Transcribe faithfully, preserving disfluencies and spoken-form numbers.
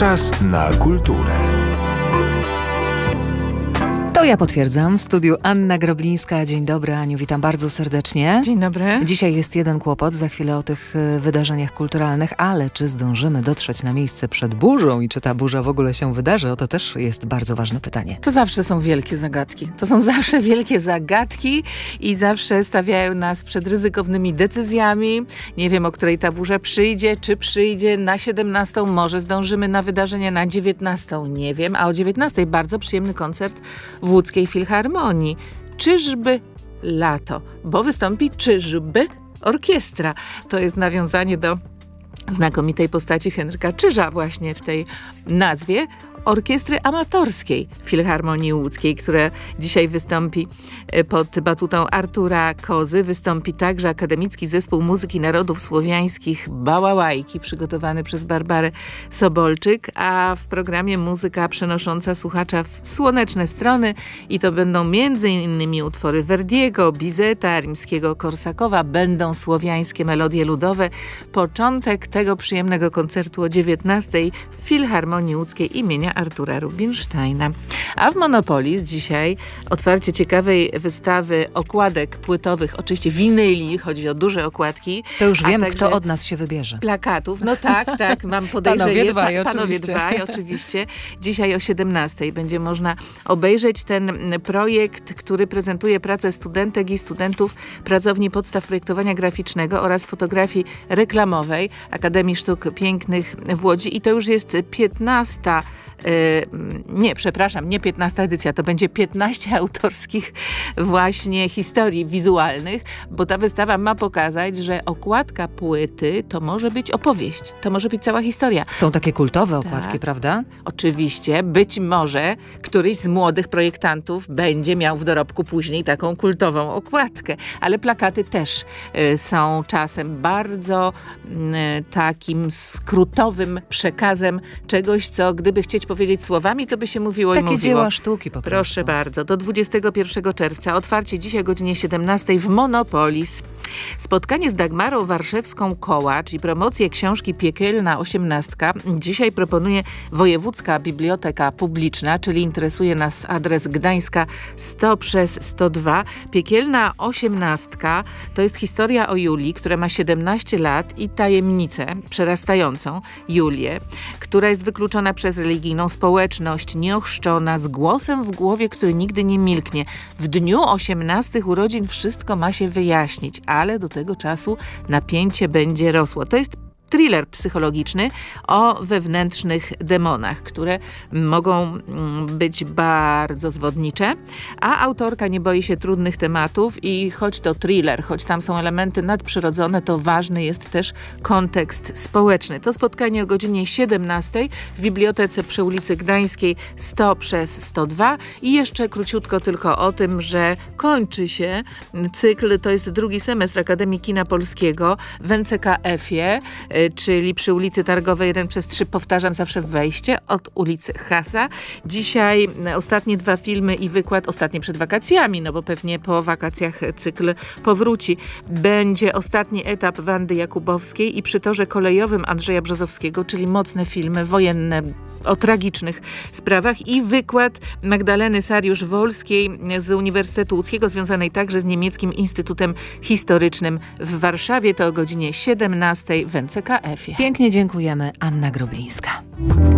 Czas na kulturę. To ja potwierdzam. W studiu Anna Groblińska. Dzień dobry, Aniu, witam bardzo serdecznie. Dzień dobry. Dzisiaj jest jeden kłopot, za chwilę o tych wydarzeniach kulturalnych, ale czy zdążymy dotrzeć na miejsce przed burzą i czy ta burza w ogóle się wydarzy? O to też jest bardzo ważne pytanie. To zawsze są wielkie zagadki. To są zawsze wielkie zagadki i zawsze stawiają nas przed ryzykownymi decyzjami. Nie wiem, o której ta burza przyjdzie, czy przyjdzie na siedemnastą, może zdążymy na wydarzenie na dziewiętnastą, nie wiem, a o dziewiętnastej bardzo przyjemny koncert w Łódzkiej Filharmonii. Czyżby lato, bo wystąpi Czyżby orkiestra. To jest nawiązanie do znakomitej postaci Henryka Czyża właśnie w tej nazwie. Orkiestry amatorskiej Filharmonii Łódzkiej, która dzisiaj wystąpi pod batutą Artura Kozy. Wystąpi także Akademicki Zespół Muzyki Narodów Słowiańskich Bałałajki, przygotowany przez Barbarę Sobolczyk, a w programie muzyka przenosząca słuchacza w słoneczne strony i to będą między innymi utwory Verdiego, Bizeta, Rimskiego, Korsakowa, będą słowiańskie melodie ludowe. Początek tego przyjemnego koncertu o dziewiętnastej w Filharmonii Łódzkiej imienia Artura Rubinsteina. A w Monopolis dzisiaj otwarcie ciekawej wystawy okładek płytowych, oczywiście winyli, chodzi o duże okładki. To już wiem, kto od nas się wybierze. Plakatów, no tak, tak, mam podejrzenie. Panowie dwaj, pa, panowie oczywiście. dwaj, oczywiście. Dzisiaj o siedemnastej będzie można obejrzeć ten projekt, który prezentuje pracę studentek i studentów Pracowni Podstaw Projektowania Graficznego oraz Fotografii Reklamowej Akademii Sztuk Pięknych w Łodzi i to już jest piętnasta nie, przepraszam, nie piętnasta edycja, to będzie piętnaście autorskich właśnie historii wizualnych, bo ta wystawa ma pokazać, że okładka płyty to może być opowieść, to może być cała historia. Są takie kultowe okładki, tak, prawda? Oczywiście, być może któryś z młodych projektantów będzie miał w dorobku później taką kultową okładkę, ale plakaty też y, są czasem bardzo y, takim skrótowym przekazem czegoś, co gdyby chcieć powiedzieć słowami, to by się mówiło Takie i mówiło. dzieła sztuki po prostu. Proszę bardzo. Do dwudziestego pierwszego czerwca. Otwarcie dzisiaj o godzinie siedemnastej w Monopolis. Spotkanie z Dagmarą Warszewską-Kołacz i promocję książki Piekielna osiemnastka dzisiaj proponuje Wojewódzka Biblioteka Publiczna, czyli interesuje nas adres Gdańska sto przez sto dwa. Piekielna osiemnastka to jest historia o Julii, która ma siedemnaście lat i tajemnicę przerastającą Julię, która jest wykluczona przez religijną społeczność, nieochrzczona, z głosem w głowie, który nigdy nie milknie. W dniu osiemnastych urodzin wszystko ma się wyjaśnić, ale do tego czasu napięcie będzie rosło. To jest thriller psychologiczny o wewnętrznych demonach, które mogą być bardzo zwodnicze, a autorka nie boi się trudnych tematów i choć to thriller, choć tam są elementy nadprzyrodzone, to ważny jest też kontekst społeczny. To spotkanie o godzinie siedemnastej w Bibliotece przy ulicy Gdańskiej sto przez sto dwa i jeszcze króciutko tylko o tym, że kończy się cykl, to jest drugi semestr Akademii Kina Polskiego w N C K F-ie, czyli przy ulicy Targowej jeden przez trzy, powtarzam zawsze wejście od ulicy Hasa. Dzisiaj ostatnie dwa filmy i wykład, ostatnie przed wakacjami, no bo pewnie po wakacjach cykl powróci. Będzie ostatni etap Wandy Jakubowskiej i przy torze kolejowym Andrzeja Brzozowskiego, czyli mocne filmy wojenne o tragicznych sprawach i wykład Magdaleny Sariusz-Wolskiej z Uniwersytetu Łódzkiego, związanej także z Niemieckim Instytutem Historycznym w Warszawie. To o godzinie siedemnastej w N C K F-ie. Pięknie dziękujemy. Anna Groblińska.